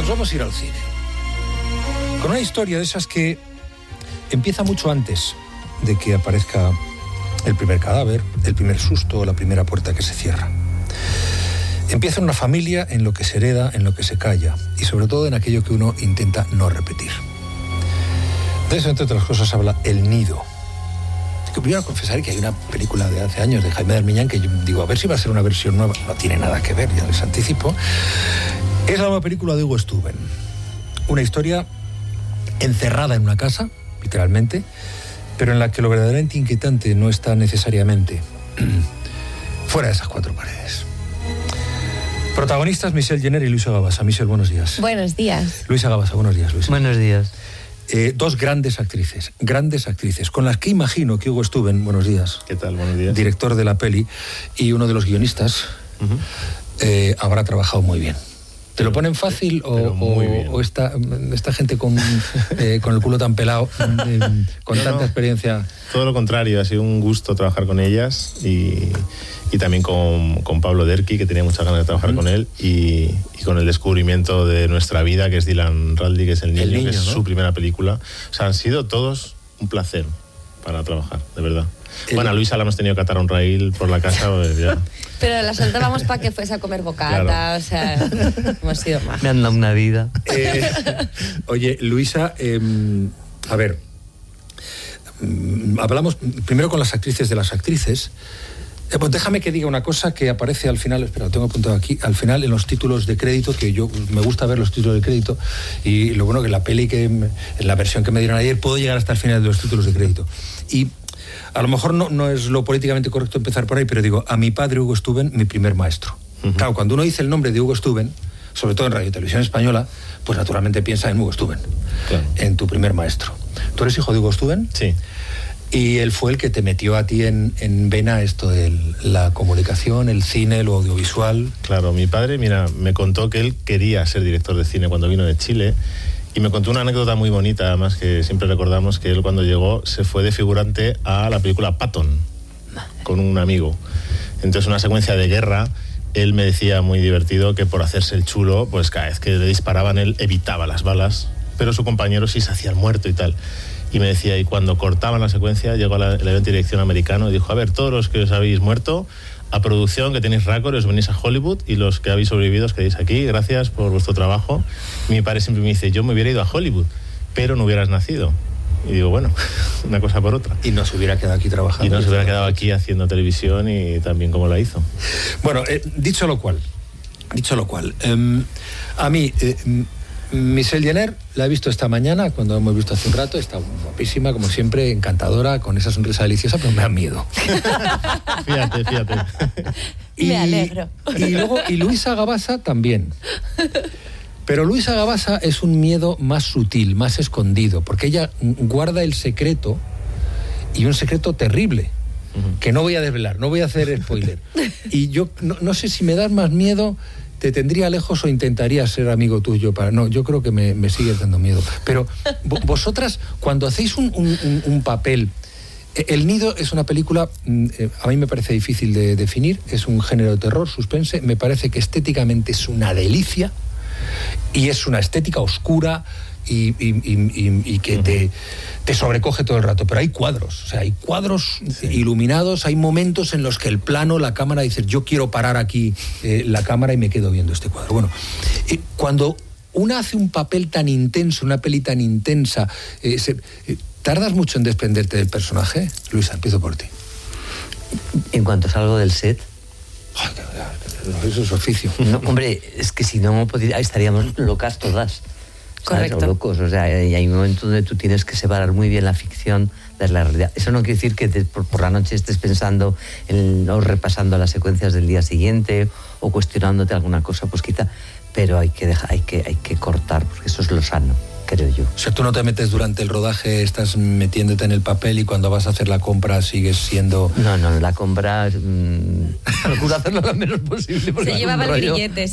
nos vamos a ir al cine. Con una historia de esas que empieza mucho antes de que aparezca el primer cadáver, el primer susto o la primera puerta que se cierra. Empieza en una familia, en lo que se hereda, en lo que se calla y sobre todo en aquello que uno intenta no repetir. De eso, entre otras cosas, habla El Nido. Que voy a confesar que hay una película de hace años de Jaime Darmiñán que yo digo, a ver si va a ser una versión nueva. No tiene nada que ver, ya les anticipo. Es la nueva película de Hugo Stuben. Una historia encerrada en una casa, literalmente, pero en la que lo verdaderamente inquietante no está necesariamente fuera de esas cuatro paredes. Protagonistas Michelle Jenner y Luisa Gabasa. Michelle, buenos días. Buenos días. Luisa Gabasa, buenos días, Luisa. Buenos días. Dos grandes actrices, con las que imagino que Hugo Stuben, buenos días. ¿Qué tal? Buenos días. Director de la peli y uno de los guionistas, habrá trabajado muy bien. ¿Te lo ponen fácil o esta gente con el culo tan pelado, con tanta experiencia? Todo lo contrario, ha sido un gusto trabajar con ellas y también con Pablo Derqui, que tenía muchas ganas de trabajar con él, y con el descubrimiento de nuestra vida, que es Dylan Raldi, que es el niño, que es, ¿no?, su primera película. O sea, han sido todos un placer para trabajar, de verdad. Bueno, a Luisa la hemos tenido que atar a un raíl por la casa. Pues ya. Pero la soltábamos para que fuese a comer bocata, claro. O sea, hemos sido más. Me han dado una vida. Oye, Luisa, a ver, hablamos primero con las actrices de las actrices. Pues déjame que diga una cosa que aparece al final, espera, lo tengo apuntado aquí, al final en los títulos de crédito, que yo me gusta ver los títulos de crédito, y lo bueno que en la peli, en la versión que me dieron ayer, puedo llegar hasta el final de los títulos de crédito. Y a lo mejor no es lo políticamente correcto empezar por ahí, pero digo, a mi padre Hugo Stuben, mi primer maestro. Claro, cuando uno dice el nombre de Hugo Stuben, sobre todo en Radio y Televisión Española, pues naturalmente piensa en Hugo Stuben, claro, en tu primer maestro. ¿Tú eres hijo de Hugo Stuben? Sí. Y él fue el que te metió a ti en vena esto de la comunicación, el cine, lo audiovisual. Claro, mi padre, mira, me contó que él quería ser director de cine cuando vino de Chile, y me contó una anécdota muy bonita, además, que siempre recordamos, que él cuando llegó se fue de figurante a la película Patton con un amigo. Entonces, una secuencia de guerra, él me decía muy divertido que por hacerse el chulo, pues cada vez que le disparaban él evitaba las balas, pero su compañero sí se hacía el muerto y tal. Y me decía, y cuando cortaban la secuencia, llegó el evento de dirección americano y dijo, a ver, todos los que os habéis muerto, a producción, que tenéis récord, os venís a Hollywood, y los que habéis sobrevivido os quedáis aquí, gracias por vuestro trabajo. Mi padre siempre me dice, yo me hubiera ido a Hollywood, pero no hubieras nacido. Y digo, bueno, una cosa por otra. Y no se hubiera quedado aquí trabajando. Y no se hubiera quedado aquí haciendo televisión y también como la hizo. Bueno, dicho lo cual, a mí... Michelle Jenner la he visto esta mañana, cuando hemos visto hace un rato, está guapísima, como siempre, encantadora, con esa sonrisa deliciosa, pero me da miedo. Fíjate. Me alegro. Y Luisa Gabasa también. Pero Luisa Gabasa es un miedo más sutil, más escondido, porque ella guarda el secreto, y un secreto terrible, que no voy a desvelar, no voy a hacer spoiler. Y yo no sé si me das más miedo... ¿Te tendría lejos o intentaría ser amigo tuyo? No, yo creo que me sigue dando miedo. Pero vosotras, cuando hacéis un papel... El Nido es una película, a mí me parece difícil de definir, es un género de terror, suspense, me parece que estéticamente es una delicia, y es una estética oscura y que te sobrecoge todo el rato, pero hay cuadros, sí, iluminados, hay momentos en los que el plano, la cámara dice, yo quiero parar aquí la cámara y me quedo viendo este cuadro. Bueno, cuando una hace un papel tan intenso, una peli tan intensa, ¿tardas mucho en desprenderte del personaje? Luisa, empiezo por ti. En cuanto salgo del set... Eso es oficio. No, hombre, es que si no estaríamos locas todas. Correcto. ¿Sabes? Locos, o sea, y hay un momento donde tú tienes que separar muy bien la ficción de la realidad. Eso no quiere decir que por la noche estés pensando o repasando las secuencias del día siguiente o cuestionándote alguna cosa, pues quizá, pero hay que cortar, porque eso es lo sano, creo yo. O sea, tú no te metes durante el rodaje, estás metiéndote en el papel y cuando vas a hacer la compra sigues siendo... No, la compra... procuro hacerlo lo menos posible. Se llevaba el grillete.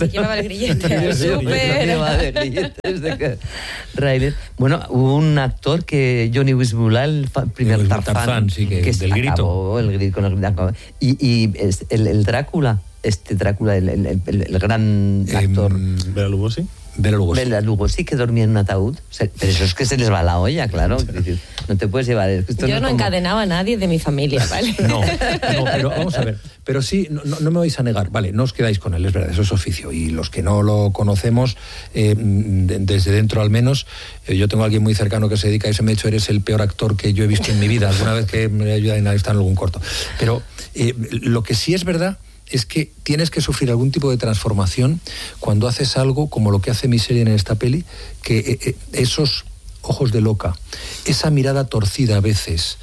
Súper. Bueno, hubo un actor que, Johnny Weissmuller, el primer Tarzán, sí, que del grito. El grito y el Drácula, el gran actor. ¿Bela Lugosi? Bela Lugosi. Bela Lugosi, que dormía en un ataúd. Pero eso es que se les va la olla, claro. Es decir, no te puedes llevar... Esto Yo no encadenaba a nadie de mi familia, ¿vale? No, pero vamos a ver. Pero sí, no me vais a negar. Vale, no os quedáis con él, es verdad, eso es oficio. Y los que no lo conocemos, desde dentro al menos, yo tengo a alguien muy cercano que se dedica a eso. Me ha dicho, eres el peor actor que yo he visto en mi vida, alguna vez que me ayudan a estar en algún corto. Pero lo que sí es verdad es que tienes que sufrir algún tipo de transformación cuando haces algo como lo que hace Miseria en esta peli, que esos ojos de loca, esa mirada torcida a veces,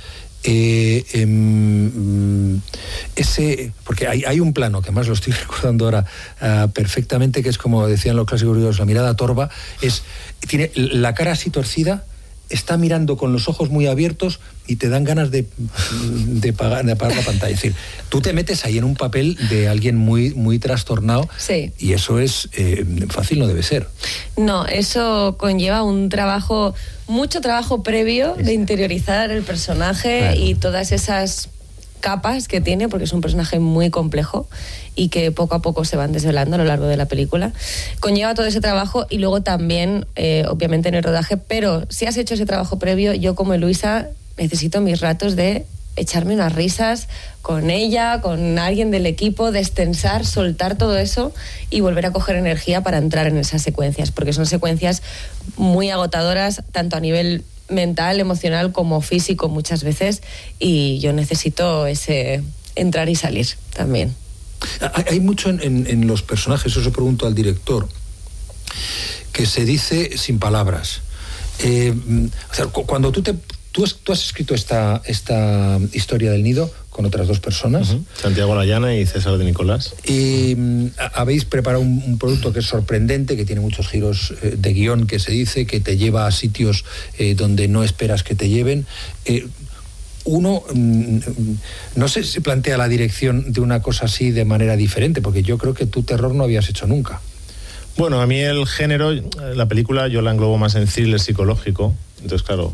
porque hay un plano, que además lo estoy recordando ahora perfectamente, que es como decían los clásicos griegos, la mirada torva, tiene la cara así torcida, está mirando con los ojos muy abiertos y te dan ganas de apagar la pantalla. Es decir, tú te metes ahí en un papel de alguien muy, muy trastornado, sí. Y eso es fácil, no debe ser. No, eso conlleva un trabajo, mucho trabajo previo de interiorizar el personaje, claro, y todas esas capas que tiene, porque es un personaje muy complejo y que poco a poco se van desvelando a lo largo de la película. Conlleva todo ese trabajo y luego también, obviamente en el rodaje, pero si has hecho ese trabajo previo, yo como Eloisa necesito mis ratos de echarme unas risas con ella, con alguien del equipo, destensar, soltar todo eso y volver a coger energía para entrar en esas secuencias, porque son secuencias muy agotadoras, tanto a nivel mental, emocional como físico muchas veces, y yo necesito ese entrar y salir también. Hay mucho en los personajes, eso se pregunto al director, que se dice sin palabras. O sea, cuando tú has escrito esta historia del nido con otras dos personas. Uh-huh. Santiago Layana y César de Nicolás. Y habéis preparado un producto que es sorprendente, que tiene muchos giros de guión, que se dice, que te lleva a sitios donde no esperas que te lleven. Uno, no sé si plantea la dirección de una cosa así de manera diferente, porque yo creo que tú terror no habías hecho nunca. Bueno, a mí el género, la película yo la englobo más en thriller psicológico. Entonces, claro,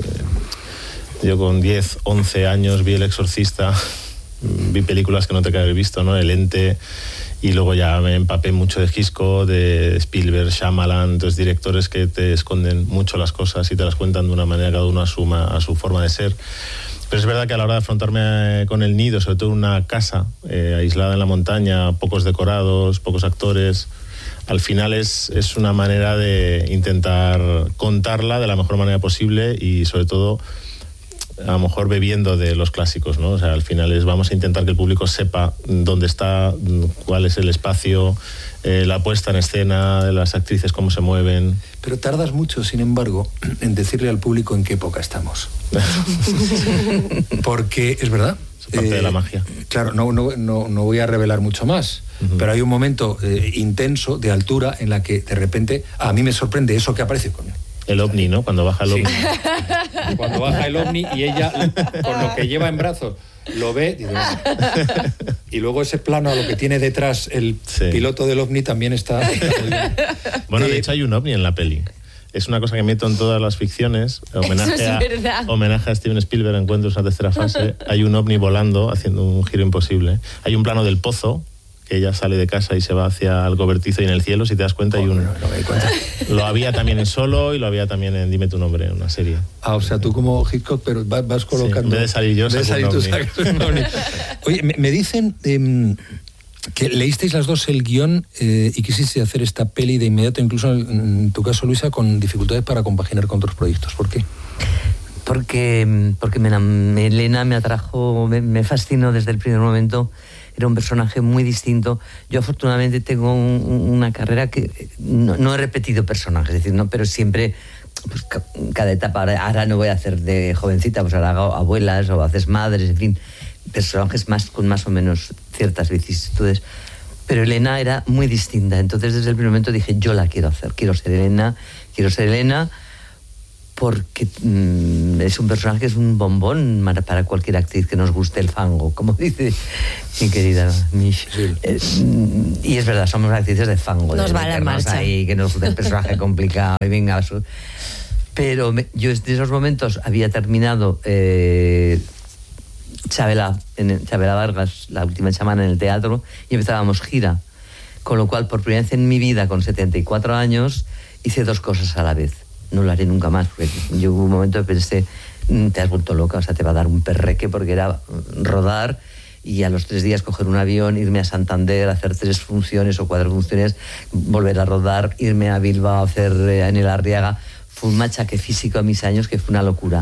yo con 10, 11 años vi El Exorcista, vi películas que no te que haber visto, ¿no? El Ente, y luego ya me empapé mucho de Hitchcock, de Spielberg, Shyamalan, entonces directores que te esconden mucho las cosas y te las cuentan de una manera, cada uno a su forma de ser. Pero es verdad que a la hora de afrontarme con El Nido, sobre todo en una casa aislada en la montaña, pocos decorados, pocos actores, al final es una manera de intentar contarla de la mejor manera posible y sobre todo a lo mejor bebiendo de los clásicos, ¿no? O sea, al final vamos a intentar que el público sepa dónde está, cuál es el espacio, la puesta en escena de las actrices, cómo se mueven. Pero tardas mucho, sin embargo, en decirle al público en qué época estamos. Porque es verdad. Es parte de la magia. Claro, no voy a revelar mucho más. Uh-huh. Pero hay un momento intenso de altura en la que de repente a mí me sorprende eso que aparece con él. El ovni, ¿no? Cuando baja el ovni. Sí. Cuando baja el ovni y ella, con lo que lleva en brazos, lo ve. Y luego ese plano a lo que tiene detrás el piloto del ovni también está muy bien. Bueno, de hecho hay un ovni en la peli. Es una cosa que meto en todas las ficciones. Homenaje a Steven Spielberg, Encuentros en la tercera fase. Hay un ovni volando, haciendo un giro imposible. Hay un plano del pozo, que ella sale de casa y se va hacia el cobertizo, y en el cielo, si te das cuenta, hay un... No me doy cuenta. Lo había también en Solo y lo había también en Dime tu nombre, en una serie. O sea, tú como Hitchcock, pero vas colocando... Sí, en vez de salir yo, tú sacas un ovni. Oye, me dicen que leísteis las dos el guión y quisiste hacer esta peli de inmediato, incluso en tu caso, Luisa, con dificultades para compaginar con otros proyectos. ¿Por qué? Porque Elena me atrajo, me fascinó desde el primer momento. Era un personaje muy distinto. Yo afortunadamente tengo una carrera que no he repetido personajes, es decir, no, pero siempre, pues, cada etapa, ahora no voy a hacer de jovencita, pues ahora hago abuelas o haces madres, en fin, personajes con más o menos ciertas vicisitudes. Pero Elena era muy distinta, entonces desde el primer momento dije, yo la quiero hacer, quiero ser Elena, porque es un personaje que es un bombón para cualquier actriz que nos guste el fango, como dice mi querida Mish. Sí. Y es verdad, somos actrices de fango. Nos va a la marcha. Ahí, que nos gusta el personaje complicado y venga. Pero yo de esos momentos había terminado Chabela Vargas, La última chamana, en el teatro, y empezábamos gira Con lo cual, por primera vez en mi vida, con 74 años, hice 2 cosas a la vez. No lo haré nunca más, porque yo hubo un momento que pensé, te has vuelto loca, o sea, te va a dar un perreque, porque era rodar y a los 3 días coger un avión, irme a Santander, hacer 3 funciones o 4 funciones, volver a rodar, irme a Bilbao, hacer en el Arriaga. Fue un machaque físico a mis años que fue una locura.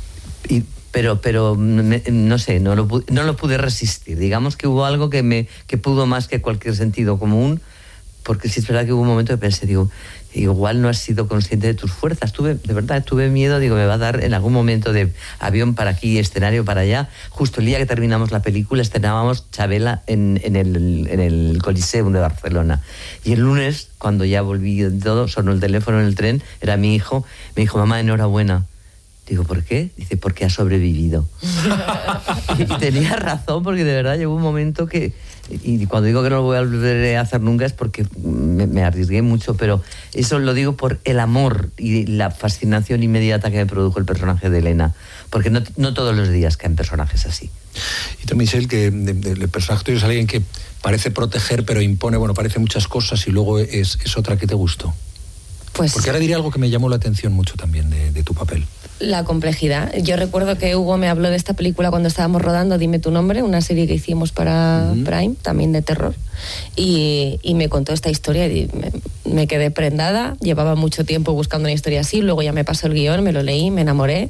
Pero no sé, no lo pude resistir. Digamos que hubo algo que pudo más que cualquier sentido común, porque sí es verdad que hubo un momento que pensé, digo, igual no has sido consciente de tus fuerzas. De verdad, tuve miedo, digo, me va a dar en algún momento de avión para aquí, escenario para allá. Justo el día que terminamos la película estrenábamos Chabela en el Coliseum de Barcelona. Y el lunes, cuando ya volví de todo, sonó el teléfono en el tren, era mi hijo, me dijo, mamá, enhorabuena. Digo, ¿por qué? Dice, porque ha sobrevivido. Y tenía razón, porque de verdad llegó un momento que... Y cuando digo que no lo voy a volver a hacer nunca es porque me arriesgué mucho, pero eso lo digo por el amor y la fascinación inmediata que me produjo el personaje de Elena, porque no todos los días caen personajes así. Y tú, Michelle, que el personaje tuyo es alguien que parece proteger, pero impone, bueno, parece muchas cosas y luego es otra que te gustó. Pues, porque ahora diría algo que me llamó la atención mucho también de tu papel. La complejidad. Yo recuerdo que Hugo me habló de esta película cuando estábamos rodando Dime tu nombre, una serie que hicimos para Prime, también de terror, y me contó esta historia y me quedé prendada. Llevaba mucho tiempo buscando una historia así, luego ya me pasó el guión, me lo leí, me enamoré,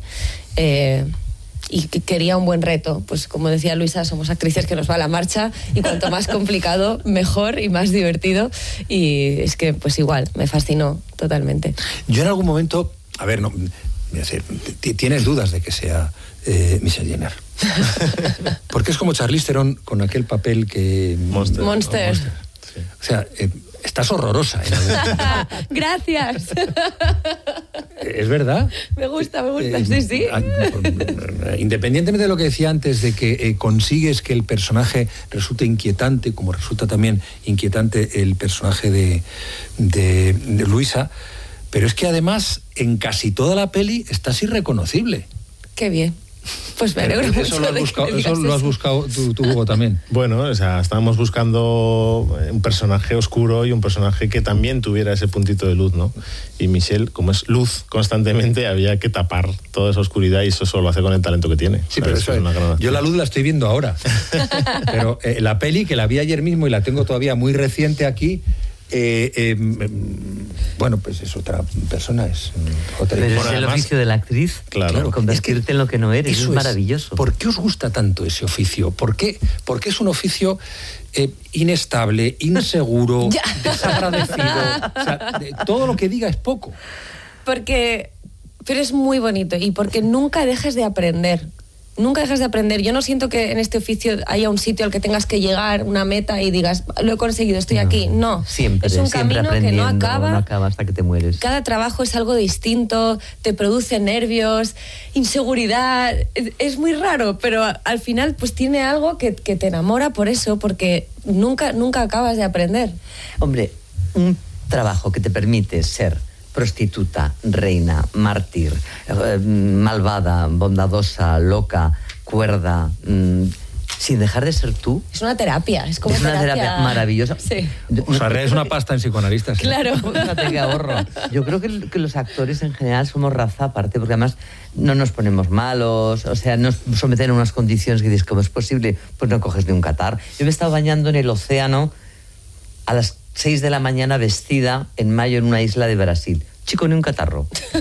y quería un buen reto. Pues como decía Luisa, somos actrices que nos va a la marcha, y cuanto más complicado, mejor y más divertido, y es que pues igual, me fascinó totalmente. Yo en algún momento, a ver, no... ¿Tienes dudas de que sea Michelle Jenner? Porque es como Charlize Theron con aquel papel que... Monster. Sí. O sea, estás horrorosa. Gracias. ¿Es verdad? Me gusta, sí. Independientemente de lo que decía antes, de que consigues que el personaje resulte inquietante, como resulta también inquietante el personaje de Luisa, pero es que además en casi toda la peli estás irreconocible. Qué bien. Pues me alegro mucho. Eso lo has buscado tú, Hugo, también. Bueno, o sea, estábamos buscando un personaje oscuro y un personaje que también tuviera ese puntito de luz, ¿no? Y Michelle, como es luz constantemente, había que tapar toda esa oscuridad, y eso solo lo hace con el talento que tiene. Sí, pero eso es yo la luz la estoy viendo ahora. Pero la peli, que la vi ayer mismo y la tengo todavía muy reciente aquí, bueno, pues es otra persona, es otra. Pero Bueno, es el oficio de la actriz, claro, convertirte en lo que no eres, es maravilloso. ¿Por qué os gusta tanto ese oficio? ¿Por qué es un oficio inestable, inseguro, desagradecido? O sea, todo lo que diga es poco. Pero es muy bonito, y porque nunca dejes de aprender. Nunca dejas de aprender. Yo no siento que en este oficio haya un sitio al que tengas que llegar, una meta, y digas, lo he conseguido, estoy aquí. No. Siempre, es un siempre camino que no acaba hasta que te mueres. Cada trabajo es algo distinto, te produce nervios, inseguridad. Es muy raro, pero al final pues tiene algo que te enamora por eso, porque nunca acabas de aprender. Hombre, un trabajo que te permite ser prostituta, reina, mártir, malvada, bondadosa, loca, cuerda, sin dejar de ser tú. Es una terapia, es como una terapia maravillosa. Sí. Os ahorráis una pasta en psicoanalistas. Claro. Fíjate qué ahorro. Yo creo que los actores en general somos raza aparte, porque además no nos ponemos malos, o sea, nos someten a unas condiciones que dices, ¿cómo es posible? Pues no coges ni un catarro. Yo me he estado bañando en el océano a las 6 de la mañana vestida en mayo en una isla de Brasil. Chico, ni un catarro.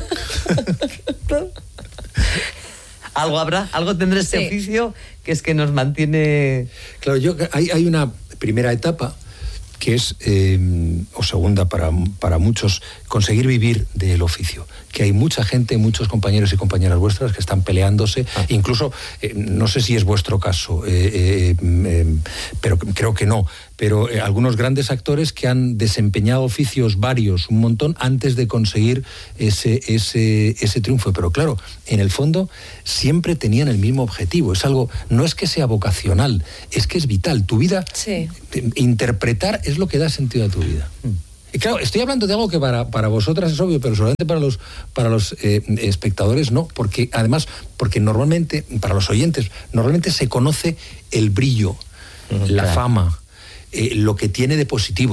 Algo habrá, algo tendrá este oficio que es que nos mantiene... Claro, hay una primera etapa que es, o segunda para muchos, conseguir vivir del oficio. Que hay mucha gente, muchos compañeros y compañeras vuestras que están peleándose, incluso, no sé si es vuestro caso, pero creo que no, pero algunos grandes actores que han desempeñado oficios varios, un montón, antes de conseguir ese triunfo. Pero claro, en el fondo siempre tenían el mismo objetivo. Es algo, no es que sea vocacional, es que es vital. Tu vida, interpretar es lo que da sentido a tu vida. Y claro, estoy hablando de algo que para vosotras es obvio, pero solamente para los espectadores no, porque además, porque normalmente, para los oyentes, normalmente se conoce el brillo, la fama, lo que tiene de positivo,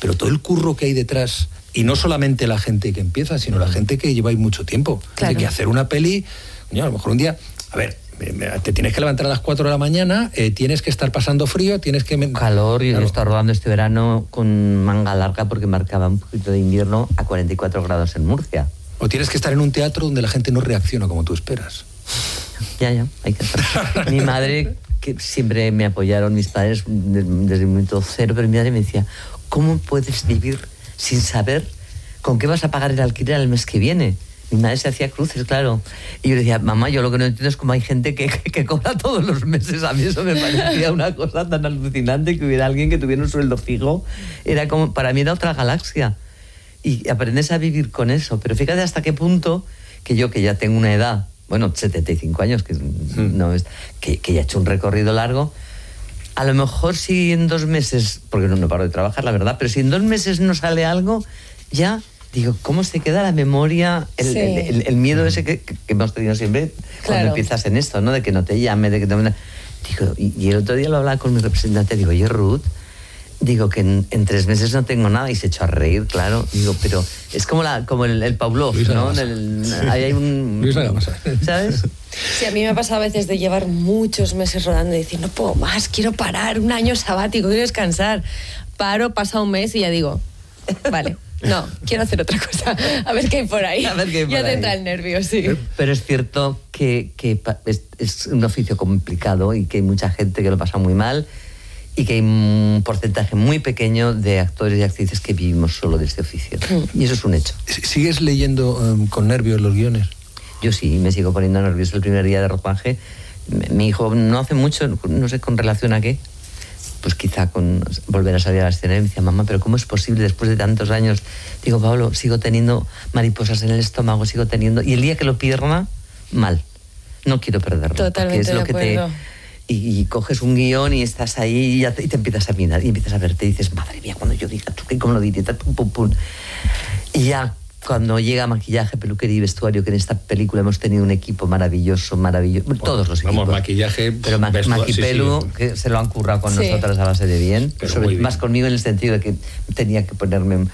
pero todo el curro que hay detrás, y no solamente la gente que empieza, sino la gente que lleva ahí mucho tiempo. Claro. De que hacer una peli, coño, a lo mejor un día, a ver, te tienes que levantar a las 4 de la mañana, tienes que estar pasando frío, tienes que... Calor, y claro. yo estaba rodando este verano con manga larga porque marcaba un poquito de invierno a 44 grados en Murcia. O tienes que estar en un teatro donde la gente no reacciona como tú esperas. Ya, hay que estar. Mi madre, que siempre me apoyaron mis padres desde el momento cero, pero mi madre me decía, ¿cómo puedes vivir sin saber con qué vas a pagar el alquiler el mes que viene? Mi madre se hacía cruces, claro. Y yo le decía, mamá, yo lo que no entiendo es cómo hay gente que cobra todos los meses. A mí eso me parecía una cosa tan alucinante, que hubiera alguien que tuviera un sueldo fijo. Era como, para mí era otra galaxia. Y aprendes a vivir con eso. Pero fíjate hasta qué punto que yo, que ya tengo una edad, bueno, 75 años, que no es, que ya he hecho un recorrido largo, a lo mejor si en 2 meses, porque no paro de trabajar, la verdad, pero si en 2 meses no sale algo, ya digo, ¿cómo se queda la memoria? El miedo ese que hemos tenido siempre cuando empiezas en esto, ¿no? De que no te llame, de que no... Digo, y el otro día lo hablaba con mi representante, digo, oye, Ruth, digo que en 3 meses no tengo nada, y se echó a reír, claro. Digo, pero es como el Pavlov, ¿no? Ahí hay un... Luis Agabasa. ¿Sabes? Sí, a mí me ha pasado a veces de llevar muchos meses rodando y decir, no puedo más, quiero parar, un año sabático, quiero descansar. Paro, pasa un mes y ya digo, vale, no, quiero hacer otra cosa, a ver qué hay por ahí. A ver qué hay por ya te ahí. entra el nervio, sí. Pero es cierto que es un oficio complicado y que hay mucha gente que lo pasa muy mal, y que hay un porcentaje muy pequeño de actores y actrices que vivimos solo de este oficio. Y eso es un hecho. ¿Sigues leyendo con nervios los guiones? Yo sí, me sigo poniendo nervioso el primer día de rodaje. Mi hijo no hace mucho, no sé con relación a qué, pues quizá con volver a salir a la escena, y me decía, mamá, pero ¿cómo es posible después de tantos años? Digo, Pablo, sigo teniendo mariposas en el estómago, sigo teniendo... Y el día que lo pierda, mal. No quiero perderlo. Totalmente es lo de que acuerdo. Y coges un guión y estás ahí y te empiezas a mirar y empiezas a verte y dices, madre mía, cuando yo diga, tú qué, cómo lo diré, pum, pum, pum. Y ya cuando llega maquillaje, peluquería y vestuario, que en esta película hemos tenido un equipo maravilloso, todos los equipos. Vamos, maquillaje... Pero Maquipelu, sí, que se lo han currado con Sí. nosotras a base de bien, Pero muy bien. más conmigo en el sentido de que tenía que ponerme...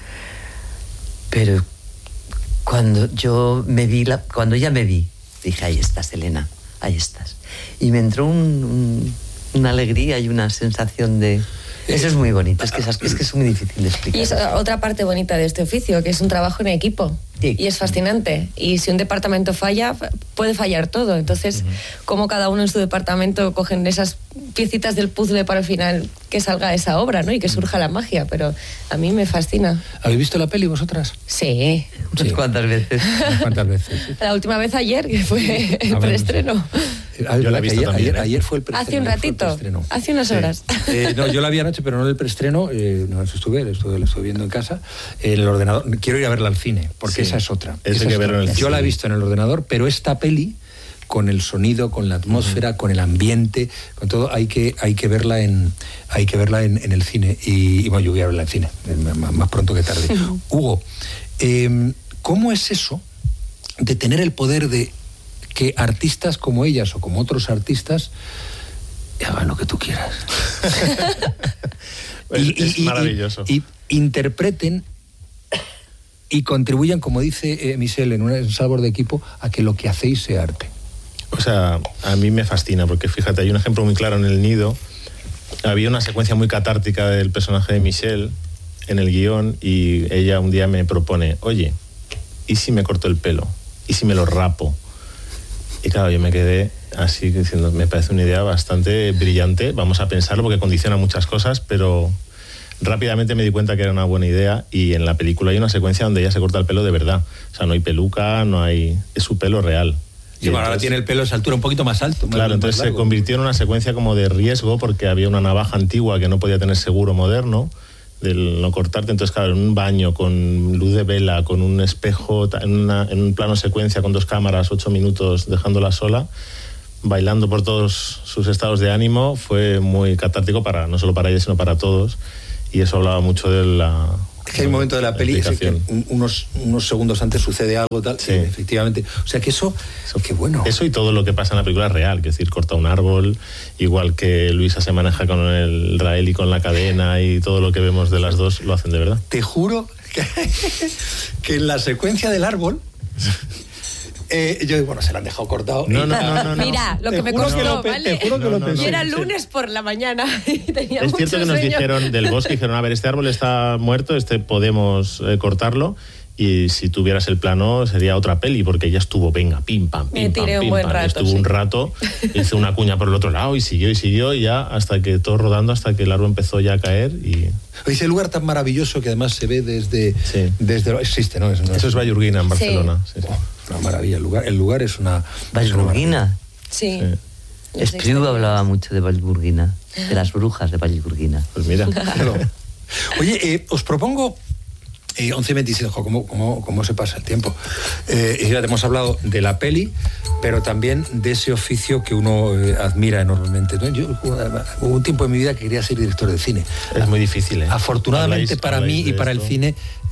Pero cuando cuando ya me vi, dije, ahí estás, Elena, ahí estás. Y me entró una alegría y una sensación de... Eso es muy bonito, es que es muy difícil de explicar. Y es otra parte bonita de este oficio, que es un trabajo en equipo. Sí. Y es fascinante. Y si un departamento falla, puede fallar todo. Entonces, cómo cada uno en su departamento cogen esas piecitas del puzzle para al final que salga esa obra, ¿no? Y que surja la magia. Pero a mí me fascina. ¿Habéis visto la peli vosotras? Sí. Unas cuantas veces. ¿Cuántas veces? Sí. La última vez ayer, que fue el preestreno. Yo la he visto también, ¿eh? Ayer fue el preestreno. Hace un ratito, hace unas horas. No, yo la vi anoche, pero no el preestreno. No, la estuve viendo en casa. En el ordenador. Quiero ir a verla al cine, porque esa es otra. Esa hay que verla en el Yo cine. la he visto en el ordenador, pero esta peli, con el sonido, con la atmósfera, con el ambiente, con todo, hay que verla en el cine. Y bueno, yo voy a verla en cine, más pronto que tarde. Hugo, ¿cómo es eso de tener el poder de que artistas como ellas o como otros artistas hagan lo que tú quieras? Es maravilloso. Y interpreten y contribuyan, como dice Michelle, en un sabor de equipo, a que lo que hacéis sea arte. O sea, a mí me fascina, porque fíjate, hay un ejemplo muy claro en El Nido. Había una secuencia muy catártica del personaje de Michelle en el guión, y ella un día me propone, oye, ¿y si me corto el pelo? ¿Y si me lo rapo? Y claro, yo me quedé así diciendo, me parece una idea bastante brillante, vamos a pensarlo porque condiciona muchas cosas, pero rápidamente me di cuenta que era una buena idea, y en la película hay una secuencia donde ella se corta el pelo de verdad. O sea, no hay peluca, es su pelo real. Y bueno, ahora tiene el pelo a esa altura un poquito más alto. Claro, entonces se convirtió en una secuencia como de riesgo, porque había una navaja antigua que no podía tener seguro moderno del no cortarte. Entonces, claro, en un baño con luz de vela, con un espejo, en un plano secuencia con 2 cámaras, 8 minutos dejándola sola, bailando por todos sus estados de ánimo, fue muy catártico no solo para ella, sino para todos. y eso hablaba mucho de la... Es que hay un momento de la peli que unos segundos antes sucede algo tal, sí. Efectivamente. O sea que eso, qué bueno. Eso y todo lo que pasa en la película es real, que es decir, corta un árbol, igual que Luisa se maneja con el Rael y con la cadena, y todo lo que vemos de las dos lo hacen de verdad. Te juro que en la secuencia del árbol... yo digo, bueno, se lo han dejado cortado. No. Mira, lo que me costó, ¿vale? Te juro que lo pensé. Y era lunes por la mañana y tenía Es mucho cierto que nos sueño. dijeron del bosque, dijeron, a ver, este árbol está muerto, podemos cortarlo, y si tuvieras el plano sería otra peli, porque ella estuvo, venga, pim, pam, Me pim, pam, tiré un pim, buen pam. rato, Estuvo sí. un rato, hizo una cuña por el otro lado y siguió, y ya hasta que todo rodando, hasta que el árbol empezó ya a caer y... Ese lugar tan maravilloso que además se ve desde... Sí. Existe, ¿no? Eso es Vallurguina, en Barcelona. Sí. Sí. Una maravilla, el lugar es una... Vallurguina. Sí. Espriu hablaba mucho de Vallurguina, de las brujas de Vallurguina. Pues mira. Oye, os propongo... 11:26, ¿cómo se pasa el tiempo? Ya hemos hablado de la peli, pero también de ese oficio que uno admira enormemente, ¿no? Yo hubo un tiempo en mi vida que quería ser director de cine. Es muy difícil, ¿eh? Afortunadamente para mí y para el cine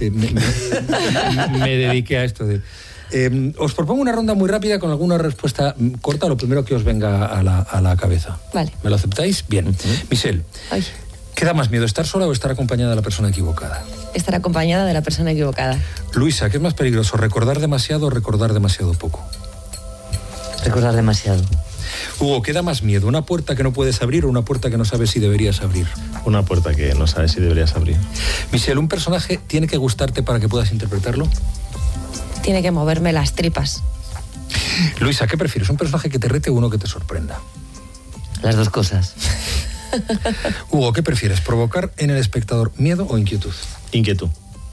me dediqué a esto. Os propongo una ronda muy rápida con alguna respuesta corta, lo primero que os venga a la cabeza. Vale. ¿Me lo aceptáis? Bien. Michelle, Ay. ¿qué da más miedo, estar sola o estar acompañada de la persona equivocada? Estar acompañada de la persona equivocada. Luisa, ¿qué es más peligroso, recordar demasiado o recordar demasiado poco? Recordar demasiado. Hugo, ¿qué da más miedo, una puerta que no puedes abrir o una puerta que no sabes si deberías abrir? Una puerta que no sabes si deberías abrir. Michelle, ¿un personaje tiene que gustarte para que puedas interpretarlo? Tiene que moverme las tripas. Luisa, ¿qué prefieres, un personaje que te rete o uno que te sorprenda? Las dos cosas. Hugo, ¿qué prefieres, provocar en el espectador miedo o inquietud? Inquietud.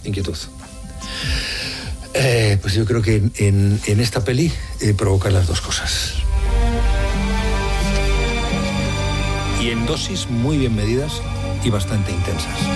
Pues yo creo que en esta peli provocar las dos cosas. Y en dosis muy bien medidas y bastante intensas.